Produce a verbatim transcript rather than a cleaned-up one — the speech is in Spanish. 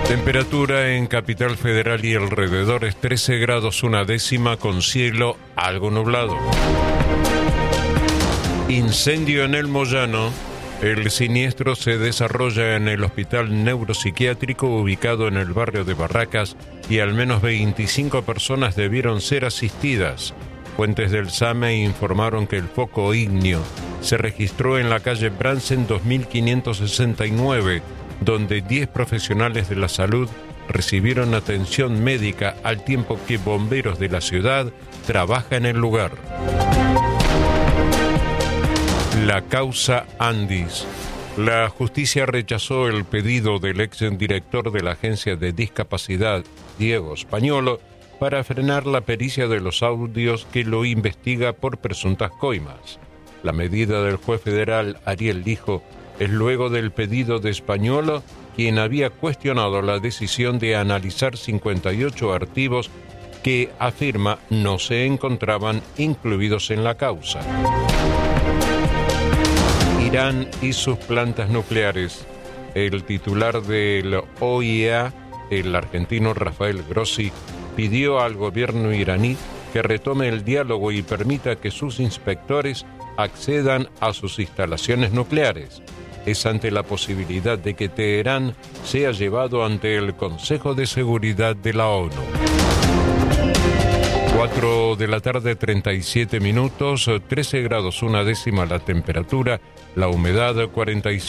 Temperatura en Capital Federal y alrededores trece grados una décima con cielo algo nublado. Incendio en el Moyano. El siniestro se desarrolla en el Hospital Neuropsiquiátrico ubicado en el barrio de Barracas y al menos veinticinco personas debieron ser asistidas. Fuentes del SAME informaron que el foco ígneo se registró en la calle Bransen dos mil quinientos sesenta y nueve, donde diez profesionales de la salud recibieron atención médica al tiempo que bomberos de la ciudad trabajan en el lugar. La causa Andis. La justicia rechazó el pedido del exdirector de la Agencia de Discapacidad, Diego Españolo, para frenar la pericia de los audios que lo investiga por presuntas coimas. La medida del juez federal Ariel Lijo es luego del pedido de Españolo, quien había cuestionado la decisión de analizar cincuenta y ocho archivos que afirma no se encontraban incluidos en la causa. Irán y sus plantas nucleares. El titular del O I E A, el argentino Rafael Grossi, pidió al gobierno iraní que retome el diálogo y permita que sus inspectores accedan a sus instalaciones nucleares. Es ante la posibilidad de que Teherán sea llevado ante el Consejo de Seguridad de la ONU. cuatro de la tarde, treinta y siete minutos, trece grados una décima la temperatura, la humedad cuarenta y cinco.